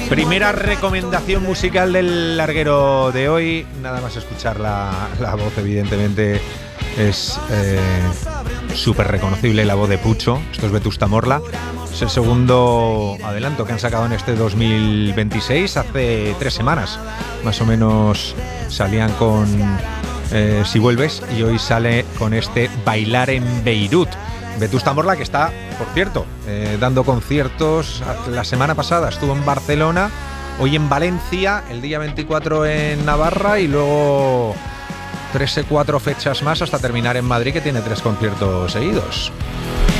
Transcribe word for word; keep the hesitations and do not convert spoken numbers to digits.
Primera recomendación musical del larguero de hoy. Nada más escuchar la, la voz, evidentemente es eh, súper reconocible la voz de Pucho. Esto es Vetusta Morla. Es el segundo adelanto que han sacado en este dos mil veintiséis. Hace tres semanas más o menos salían con eh, Si Vuelves, y hoy sale con este Bailar en Beirut. Vetusta Morla, que está, por cierto, eh, dando conciertos. La semana pasada estuvo en Barcelona, hoy en Valencia, el día veinticuatro en Navarra y luego tres o cuatro fechas más hasta terminar en Madrid, que tiene tres conciertos seguidos.